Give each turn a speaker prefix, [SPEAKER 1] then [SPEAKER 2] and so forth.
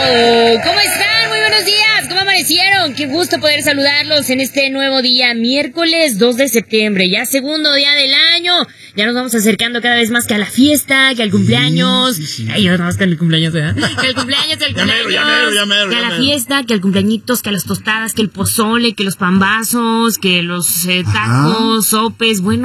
[SPEAKER 1] todo. ¿Cómo están? Muy buenos días. ¿Cómo amanecieron? Qué gusto poder saludarlos en este nuevo día, miércoles 2 de septiembre, ya segundo día del año. Ya nos vamos acercando cada vez más que a la fiesta, que al cumpleaños.
[SPEAKER 2] Sí.
[SPEAKER 1] Ay, yo más que al cumpleaños, ¿verdad? Que al cumpleaños, que a la fiesta, que al cumpleañitos, que a las tostadas, que el pozole, que los pambazos, que los tacos, sopes. Bueno,